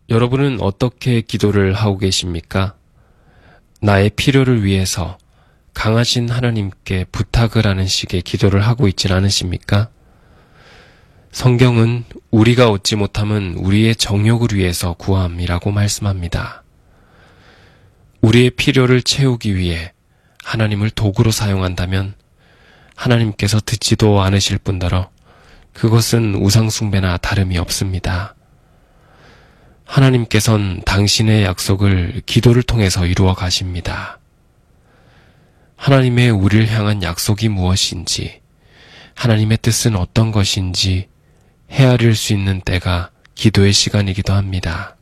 여러분은 어떻게 기도를 하고 계십니까? 나의 필요를 위해서 강하신 하나님께 부탁을 하는 식의 기도를 하고 있진 않으십니까? 성경은 우리가 얻지 못함은 우리의 정욕을 위해서 구함이라고 말씀합니다. 우리의 필요를 채우기 위해 하나님을 도구로 사용한다면 하나님께서 듣지도 않으실 뿐더러 그것은 우상숭배나 다름이 없습니다. 하나님께서는 당신의 약속을 기도를 통해서 이루어 가십니다. 하나님의 우리를 향한 약속이 무엇인지, 하나님의 뜻은 어떤 것인지 헤아릴 수 있는 때가 기도의 시간이기도 합니다.